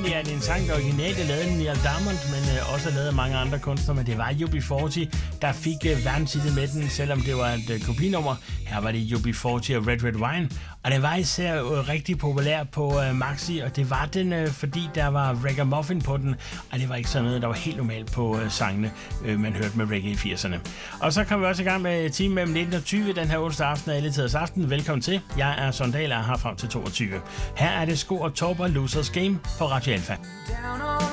egentlig, at en sang, der originalt er lavet af Neil Diamond, men også er lavet af mange andre kunstnere, men det var UB40, der fik verdenshittet med den, selvom det var et kopinummer. Her var det UB40 og Red Red Wine, og den var især rigtig populær på Maxi, og det var den, fordi der var ragamuffin på den, og det var ikke sådan noget, der var helt normalt på sangene, man hørte med reggae i 80'erne. Og så kom vi også i gang med timen mellem 19 og 20 den her onsdag aften af Alle Tiders Aften. Velkommen til. Jeg er Sondal og er her frem til 22. Her er det Sko og Torp og Losers Game på Radio Alfa.